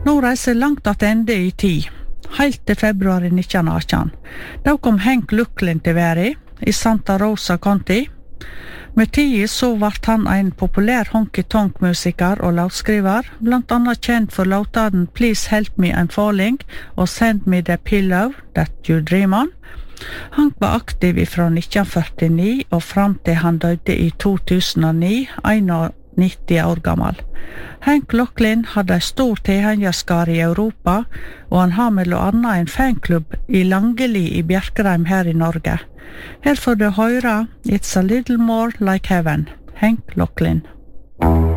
Nå reiser langt attende i tid, helt til februar 1918. Da kom Hank Lucklin til verden i Santa Rosa County. Med tiden så vart han en populær honky-tonk-musiker og låtskriver, blant annet kjent for låtene Please Help Me I'm Falling og Send Me the Pillow That You Dream On. Hank var aktiv fra 1949 og fram til han døde i 2009, 91 år gammel. Hank Lucklin hadde en stor tilhengerskare i Europa, og han har mellom annet en fanklubb i Langeli i Bjerkreim her i Norge. Her får du høre It's a Little More Like Heaven, Hank Lucklin.